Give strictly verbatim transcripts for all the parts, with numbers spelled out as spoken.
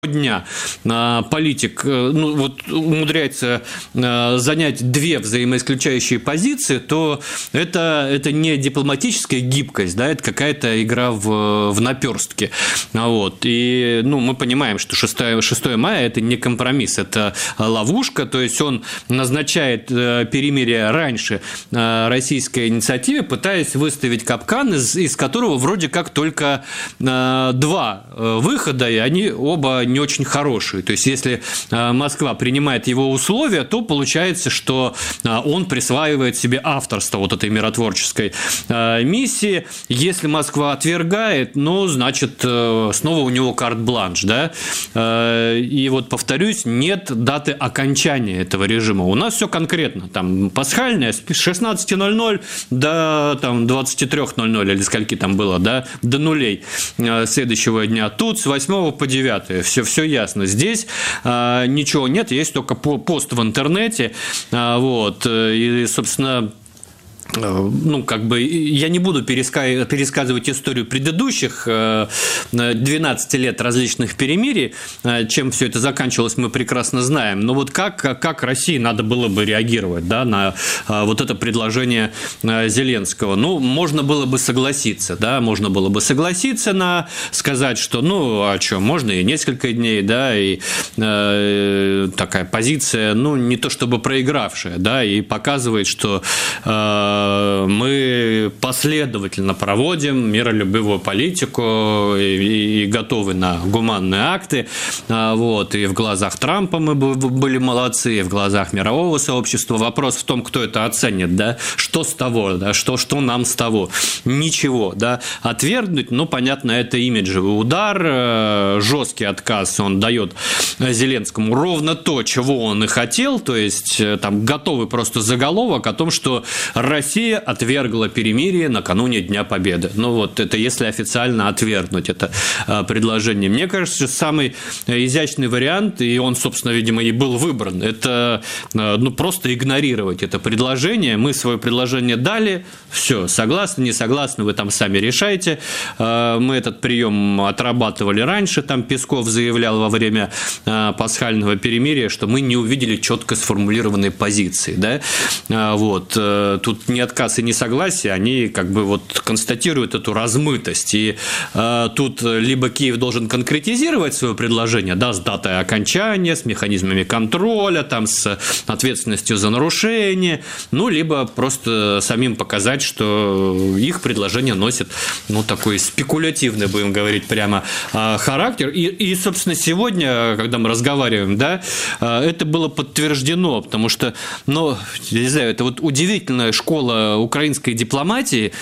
дня политик ну, вот, умудряется занять две взаимоисключающие позиции, то это, это не дипломатическая гибкость, да, это какая-то игра в, в наперстке. Вот. И ну, мы понимаем, что шестое мая – это не компромисс, это ловушка, то есть он назначает перемирие раньше российской инициативе, пытаясь выставить капкан, из, из которого вроде как только два выхода, и они оба не очень хорошие. То есть, если Москва принимает его условия, то получается, что он присваивает себе авторство вот этой миротворческой миссии. Если Москва отвергает, ну, значит, снова у него карт-бланш, да? И вот, повторюсь, нет даты окончания этого режима. У нас все конкретно. Там пасхальная с шестнадцати ноль-ноль до там, двадцати трёх ноль-ноль или скольки там было, да, до нулей следующего дня. Тут с восьмого по девятое. Все, все ясно. Здесь а, ничего нет, есть только пост в интернете. А, вот, и, собственно, ну, как бы, я не буду пересказывать историю предыдущих двенадцати лет различных перемирий, чем все это заканчивалось, мы прекрасно знаем. Но вот как, как России надо было бы реагировать, да, на вот это предложение Зеленского? Ну, можно было бы согласиться, да, можно было бы согласиться на сказать, что, ну, а что, можно и несколько дней, да, и э, такая позиция, ну, не то чтобы проигравшая, да, и показывает, что э, мы последовательно проводим миролюбивую политику и, и готовы на гуманные акты. Вот. И в глазах Трампа мы были молодцы, и в глазах мирового сообщества. Вопрос в том, кто это оценит, да? Что с того, да? что, что нам с того? Ничего. Да? Отвергнуть, ну, понятно, это имиджевый удар, жесткий отказ он дает Зеленскому ровно то, чего он и хотел, то есть там готовый просто заголовок о том, что Россия Россия отвергла перемирие накануне Дня Победы. Ну вот, это если официально отвергнуть это предложение. Мне кажется, самый изящный вариант, и он, собственно, видимо, и был выбран, это ну, просто игнорировать это предложение. Мы свое предложение дали, все, согласны, не согласны, вы там сами решайте. Мы этот прием отрабатывали раньше, там Песков заявлял во время пасхального перемирия, что мы не увидели четко сформулированной позиции. Да? Вот, тут не отказ и несогласие, они как бы вот констатируют эту размытость. И э, тут либо Киев должен конкретизировать свое предложение, да, с датой окончания, с механизмами контроля, там, с ответственностью за нарушение, ну, либо просто самим показать, что их предложение носит, ну, такой спекулятивный, будем говорить прямо, э, характер. И, и, собственно, сегодня, когда мы разговариваем, да, э, это было подтверждено, потому что, ну, я не знаю, это вот удивительная школа украинской дипломатии,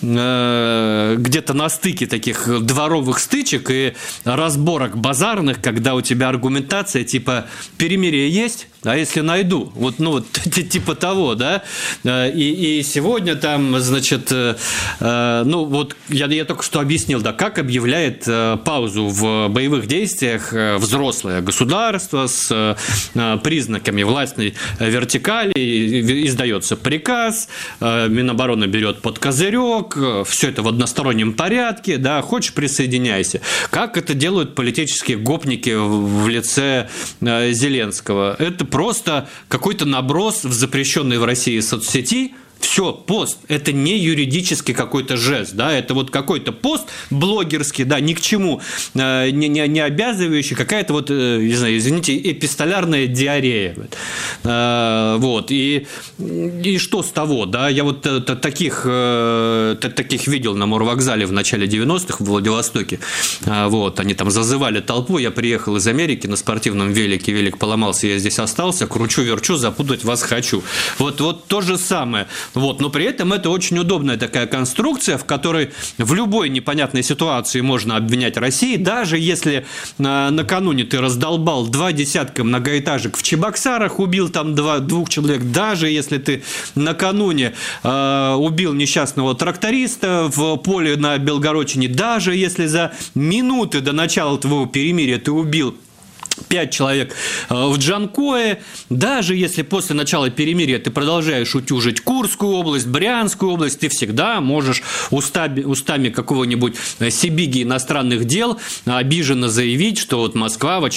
где-то на стыке таких дворовых стычек и разборок базарных, когда у тебя аргументация типа «перемирие есть, а если найду?» Вот, ну, вот типа того, да? И, и сегодня там, значит, ну, вот я, я только что объяснил, да, как объявляет паузу в боевых действиях взрослое государство с признаками властной вертикали, издается приказ, Минобороны берет под козырек, все это в одностороннем порядке, да, хочешь — присоединяйся. Как это делают политические гопники в лице Зеленского? Это просто какой-то наброс в запрещенной в России соцсети. Все, пост, это не юридический какой-то жест, да, это вот какой-то пост блогерский, да, ни к чему не, не, не обязывающий, какая-то вот, не знаю, извините, эпистолярная диарея. Вот, и, и что с того, да, я вот таких, таких видел на морвокзале в начале девяностых в Владивостоке, вот, они там зазывали толпу, я приехал из Америки на спортивном велике, велик поломался, я здесь остался, кручу-верчу, запутать вас хочу. Вот, вот то же самое. Вот, но при этом это очень удобная такая конструкция, в которой в любой непонятной ситуации можно обвинять Россию, даже если э, накануне ты раздолбал два десятка многоэтажек в Чебоксарах, убил там два, двух человек, даже если ты накануне э, убил несчастного тракториста в поле на Белгородчине, даже если за минуты до начала твоего перемирия ты убил пять человек в Джанкое, даже если после начала перемирия ты продолжаешь утюжить Курскую область, Брянскую область, ты всегда можешь устами, устами какого-нибудь Сибиги иностранных дел обиженно заявить, что вот Москва в